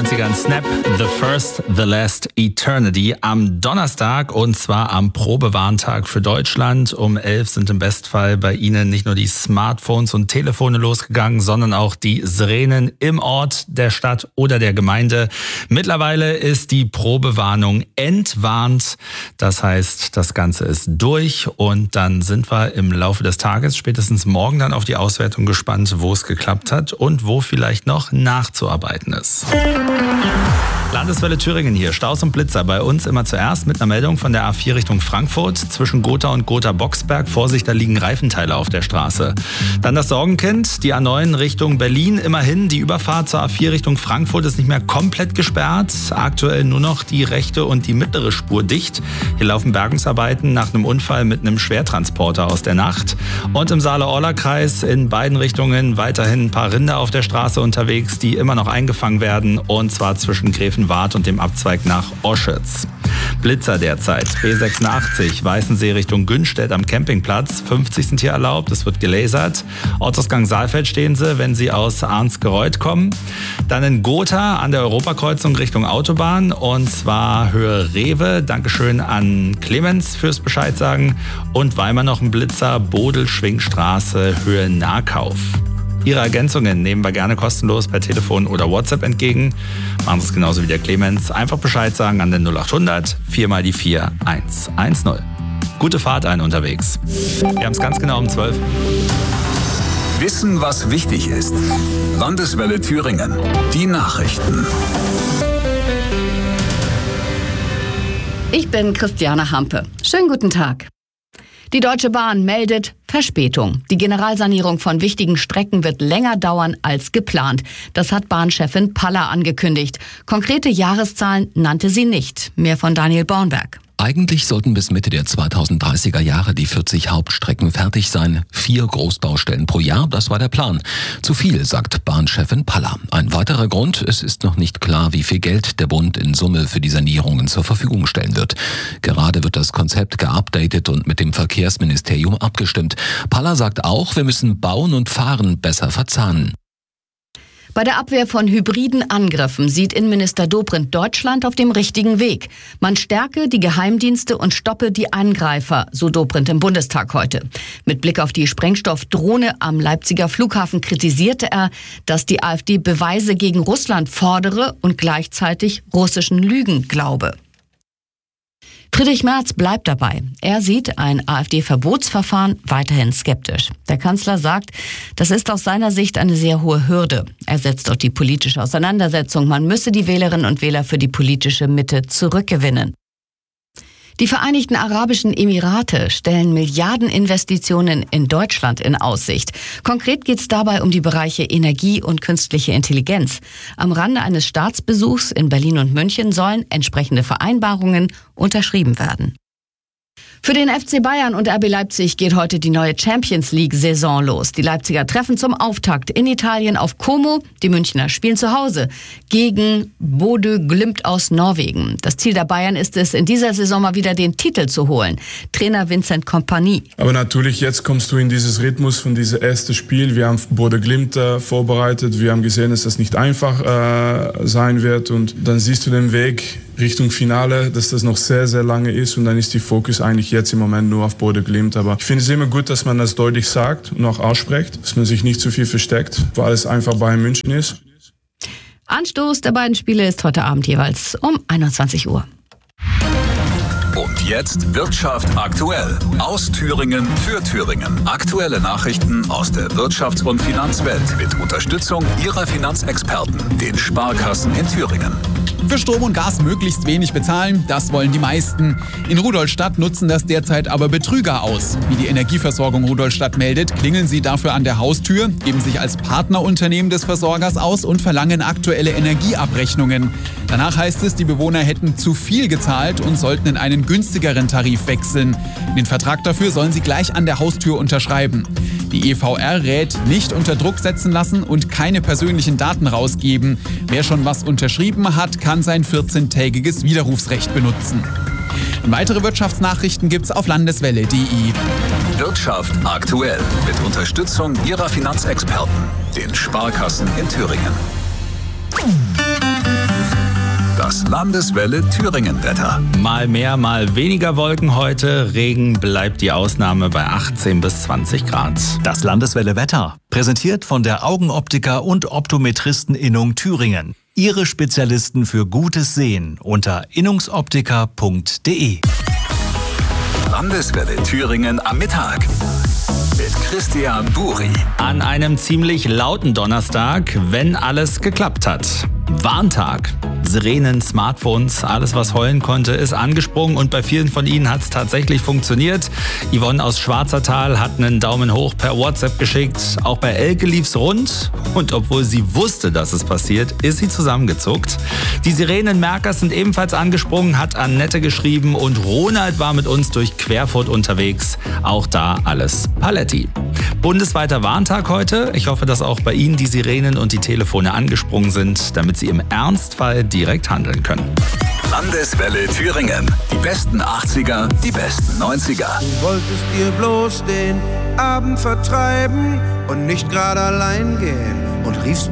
90ern Snap, The First, The Last, Eternity am Donnerstag und zwar am Probewarntag für Deutschland. Um 11 sind im Bestfall bei Ihnen nicht nur die Smartphones und Telefone losgegangen, sondern auch die Sirenen im Ort, der Stadt oder der Gemeinde. Mittlerweile ist die Probewarnung entwarnt. Das heißt, das Ganze ist durch und dann sind wir im Laufe des Tages, spätestens morgen dann auf die Auswertung gespannt, wo es geklappt hat und wo vielleicht noch nachzuarbeiten ist. Landeswelle Thüringen hier, Staus und Blitzer. Bei uns immer zuerst mit einer Meldung von der A4 Richtung Frankfurt. Zwischen Gotha und Gotha-Boxberg. Vorsicht, da liegen Reifenteile auf der Straße. Dann das Sorgenkind, die A9 Richtung Berlin. Immerhin, die Überfahrt zur A4 Richtung Frankfurt ist nicht mehr komplett gesperrt. Aktuell nur noch die rechte und die mittlere Spur dicht. Hier laufen Bergungsarbeiten nach einem Unfall mit einem Schwertransporter aus der Nacht. Und im Saale-Orla-Kreis in beiden Richtungen weiterhin ein paar Rinder auf der Straße unterwegs, die immer noch eingefangen werden. Und zwar zwischen Gräfenwald und dem Abzweig nach Oschütz. Blitzer derzeit. B86, Weißensee Richtung Günstedt am Campingplatz. 50 sind hier erlaubt, es wird gelasert. Ortsausgang Saalfeld stehen sie, wenn sie aus Arnsgereuth kommen. Dann in Gotha an der Europakreuzung Richtung Autobahn und zwar Höhe Rewe. Dankeschön an Clemens fürs Bescheid sagen. Und Weimar noch ein Blitzer, Bodel-Schwingstraße, Höhe Nahkauf. Ihre Ergänzungen nehmen wir gerne kostenlos per Telefon oder WhatsApp entgegen. Machen Sie es genauso wie der Clemens. Einfach Bescheid sagen an den 0800 4 mal die 4 110. Gute Fahrt ein unterwegs. Wir haben es ganz genau um 12. Wissen, was wichtig ist. Landeswelle Thüringen. Die Nachrichten. Ich bin Christiane Hampe. Schönen guten Tag. Die Deutsche Bahn meldet Verspätung. Die Generalsanierung von wichtigen Strecken wird länger dauern als geplant. Das hat Bahnchefin Paller angekündigt. Konkrete Jahreszahlen nannte sie nicht. Mehr von Daniel Bornberg. Eigentlich sollten bis Mitte der 2030er Jahre die 40 Hauptstrecken fertig sein. 4 Großbaustellen pro Jahr, das war der Plan. Zu viel, sagt Bahnchefin Paller. Ein weiterer Grund, es ist noch nicht klar, wie viel Geld der Bund in Summe für die Sanierungen zur Verfügung stellen wird. Gerade wird das Konzept geupdatet und mit dem Verkehrsministerium abgestimmt. Paller sagt auch, wir müssen Bauen und Fahren besser verzahnen. Bei der Abwehr von hybriden Angriffen sieht Innenminister Dobrindt Deutschland auf dem richtigen Weg. Man stärke die Geheimdienste und stoppe die Angreifer, so Dobrindt im Bundestag heute. Mit Blick auf die Sprengstoffdrohne am Leipziger Flughafen kritisierte er, dass die AfD Beweise gegen Russland fordere und gleichzeitig russischen Lügen glaube. Friedrich Merz bleibt dabei. Er sieht ein AfD-Verbotsverfahren weiterhin skeptisch. Der Kanzler sagt, das ist aus seiner Sicht eine sehr hohe Hürde. Er setzt auf die politische Auseinandersetzung. Man müsse die Wählerinnen und Wähler für die politische Mitte zurückgewinnen. Die Vereinigten Arabischen Emirate stellen Milliardeninvestitionen in Deutschland in Aussicht. Konkret geht es dabei um die Bereiche Energie und künstliche Intelligenz. Am Rande eines Staatsbesuchs in Berlin und München sollen entsprechende Vereinbarungen unterschrieben werden. Für den FC Bayern und RB Leipzig geht heute die neue Champions-League-Saison los. Die Leipziger treffen zum Auftakt in Italien auf Como. Die Münchner spielen zu Hause gegen Bodø Glimt aus Norwegen. Das Ziel der Bayern ist es, in dieser Saison mal wieder den Titel zu holen. Trainer Vincent Kompany. Aber natürlich, jetzt kommst du in dieses Rhythmus von diesem ersten Spiel. Wir haben Bodø Glimt vorbereitet. Wir haben gesehen, dass das nicht einfach sein wird. Und dann siehst du den Weg Richtung Finale, dass das noch sehr, sehr lange ist und dann ist die Fokus eigentlich jetzt im Moment nur auf Bodø Glimt. Aber ich finde es immer gut, dass man das deutlich sagt und auch ausspricht, dass man sich nicht zu viel versteckt, weil es einfach Bayern München ist. Anstoß der beiden Spiele ist heute Abend jeweils um 21 Uhr. Und jetzt Wirtschaft aktuell. Aus Thüringen für Thüringen. Aktuelle Nachrichten aus der Wirtschafts- und Finanzwelt mit Unterstützung Ihrer Finanzexperten, den Sparkassen in Thüringen. Für Strom und Gas möglichst wenig bezahlen, das wollen die meisten. In Rudolstadt nutzen das derzeit aber Betrüger aus. Wie die Energieversorgung Rudolstadt meldet, klingeln sie dafür an der Haustür, geben sich als Partnerunternehmen des Versorgers aus und verlangen aktuelle Energieabrechnungen. Danach heißt es, die Bewohner hätten zu viel gezahlt und sollten in einen günstigeren Tarif wechseln. Den Vertrag dafür sollen sie gleich an der Haustür unterschreiben. Die EVR rät, nicht unter Druck setzen lassen und keine persönlichen Daten rausgeben. Wer schon was unterschrieben hat, kann sein 14-tägiges Widerrufsrecht benutzen. Und weitere Wirtschaftsnachrichten gibt's auf landeswelle.de. Wirtschaft aktuell mit Unterstützung Ihrer Finanzexperten, den Sparkassen in Thüringen. Landeswelle Thüringen Wetter. Mal mehr, mal weniger Wolken heute. Regen bleibt die Ausnahme bei 18 bis 20 Grad. Das Landeswelle Wetter, präsentiert von der Augenoptiker und Optometristen-Innung Thüringen. Ihre Spezialisten für gutes Sehen unter innungsoptiker.de. Landeswelle Thüringen am Mittag. Mit Christian Buri. An einem ziemlich lauten Donnerstag, wenn alles geklappt hat. Warntag. Sirenen, Smartphones, alles was heulen konnte, ist angesprungen und bei vielen von Ihnen hat es tatsächlich funktioniert. Yvonne aus Schwarzertal hat einen Daumen hoch per WhatsApp geschickt. Auch bei Elke lief's rund und obwohl sie wusste, dass es passiert, ist sie zusammengezuckt. Die Sirenenmerker sind ebenfalls angesprungen, hat Annette geschrieben und Ronald war mit uns durch Querfurt unterwegs. Auch da alles Paletti. Bundesweiter Warntag heute. Ich hoffe, dass auch bei Ihnen die Sirenen und die Telefone angesprungen sind, damit Sie im Ernstfall direkt handeln können. Landeswelle Thüringen. Die besten 80er, die besten 90er. Du wolltest dir bloß den Abend vertreiben und nicht gerade allein gehen und riefst